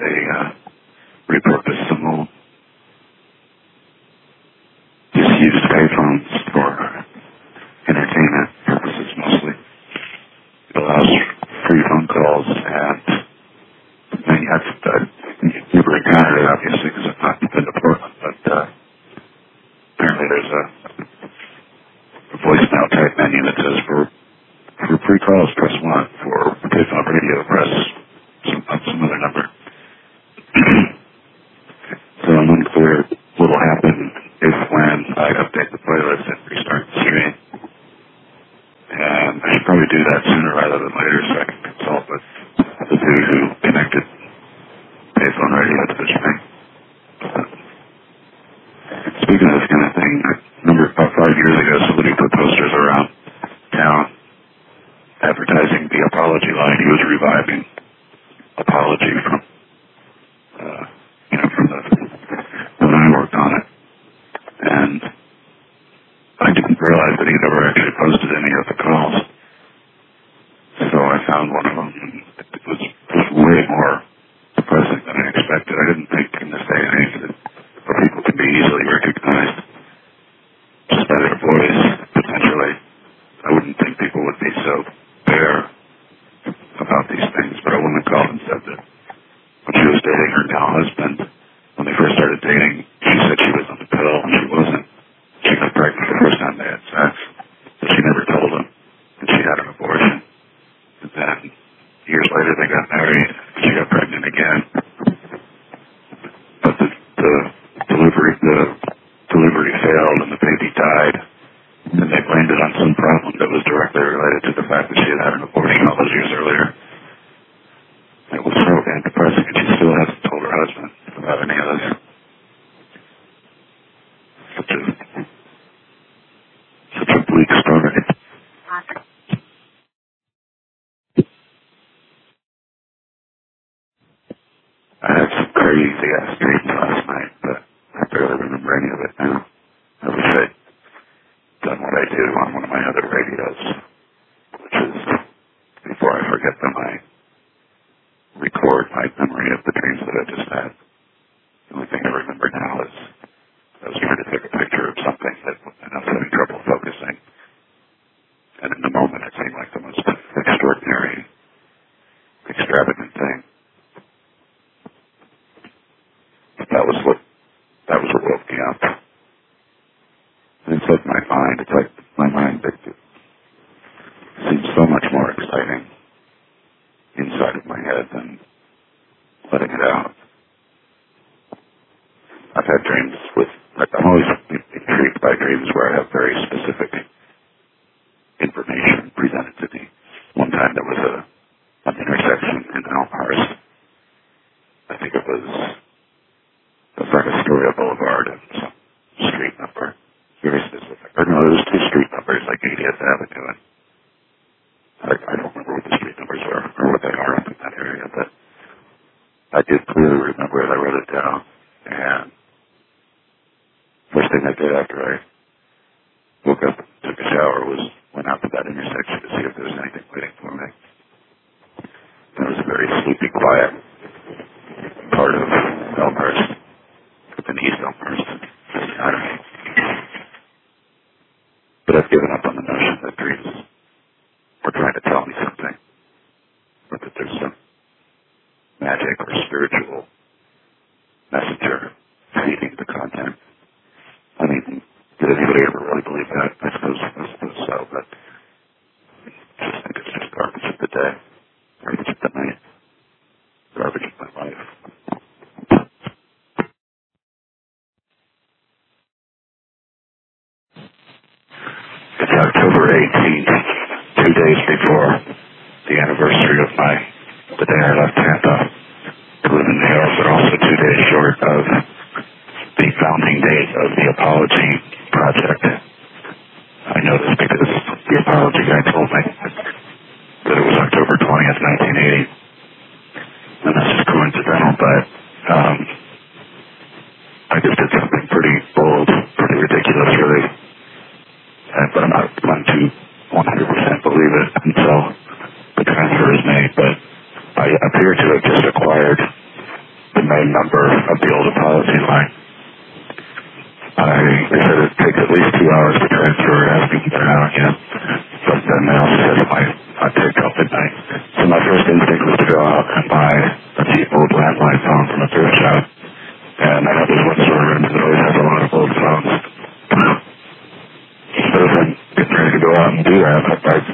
they repurposed some old disused payphones for entertainment purposes mostly. It allows free phone calls, and I mean, I've never encountered it, obviously, because I've not been to Portland, but apparently there's a voicemail type menu that says for free calls, press 1. For payphone radio, press some other number. So I'm unclear what will happen if when I update the playlist and restart the stream. And I should probably do that sooner rather than later so I can consult with the dude who connected payphone radio to the stream. Speaking of this kind of thing, I remember about 5 years ago somebody put posters around town advertising the Apology line. He was reviving Apology from when I worked on it. And I didn't realize that he'd ever actually posted any of the calls. So I found one of them, and it was way more depressing than I expected. I didn't think in this day and age that people can be easily recognized just by their voice, potentially. I wouldn't think people would be so bare about these things, but a woman called and said that when she was dating her now husband, when they first started dating, she said she was on the pill, and she wasn't. She got pregnant the first time they had sex, but she never told him, and she had an abortion. And then, years later, they got married, and she got pregnant again. But the delivery failed, and the baby died, and they blamed it on some problem that was directly related to the fact that she had had an abortion all those years earlier. It was so damn depressing, and she still hasn't told her husband about any of this. Such a bleak story. I had some crazy-ass dreams last night, but I barely remember any of it now. I wish I'd done what I do on one of my other radios, which is, before I forget them, I record my memory of the dreams that I just had. The only thing I remember now is I was trying to take a picture of something that I was having trouble focusing. And in the moment, it seemed like the most extraordinary, extravagant thing. But that was what woke me up. And it's like my mind. It's like my mind that seems so much more exciting inside of my head than letting it out. I've had dreams I'm always intrigued by dreams where I have very specific information presented to me. One time there was an intersection in Elmhurst. I think it was the front of Astoria Boulevard and some street number. Very specific. Or no, there was 2 street numbers, like 80th Avenue, and I don't remember what the street numbers were or what they are up in that area, but I did clearly remember it. I wrote it down, and first thing I did after I woke up and took a shower went out to that intersection to see if there was anything waiting for me. It was a very sleepy, quiet part of Elmhurst, within East Elmhurst. I don't know. But I've given up on the notion that dreams were trying to tell me something, or that there's some magic or spiritual messenger feeding the content. I mean, did anybody ever really believe that? I suppose so, but I just think it's just garbage of the day, garbage of the night, garbage of my life. It's October 18th, 2 days before the anniversary of the day I left Tampa to live in New York, but also 2 days short of the founding date of the Apology Project. I know this because the Apology guy told me that it was October 20th, 1980. And this is coincidental, but I just did something pretty bold, pretty ridiculous, really. But I'm not going to 100% believe it until the transfer is made. But I appear to have just acquired number of the old apology line. They said it takes at least 2 hours to transfer, asking if they're out yet. But then they also said it might take till midnight. So my first instinct was to go out and buy a cheap old landline phone from a thrift shop. And I know there's one store around that always has a lot of old phones. But if I'm getting ready to go out and do that, I